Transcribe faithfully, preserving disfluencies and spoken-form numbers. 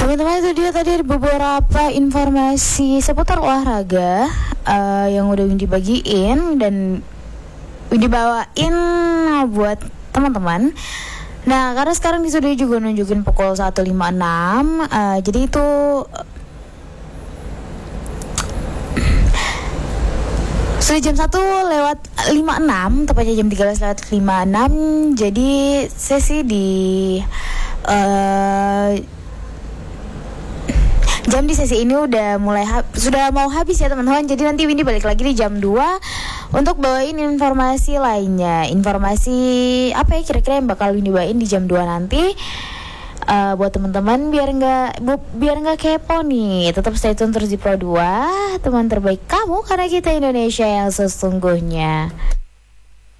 Teman-teman, itu dia tadi beberapa informasi seputar olahraga uh, yang udah Windy bagiin dan Windy bawain buat teman-teman. Nah, karena sekarang di studio juga nunjukin pukul satu lima puluh enam, uh, jadi itu sudah jam satu lewat lima puluh enam, tepatnya jam tiga belas lewat lima puluh enam. Jadi sesi di uh, jam di sesi ini udah mulai ha- sudah mau habis ya teman-teman. Jadi nanti Windy balik lagi di jam dua untuk bawain informasi lainnya. Informasi apa ya kira-kira yang bakal Windy bawain di jam dua nanti, uh, buat teman-teman biar nggak bu, biar nggak kepo nih. Tetap stay tune terus di Pro dua, teman terbaik kamu, karena kita Indonesia yang sesungguhnya.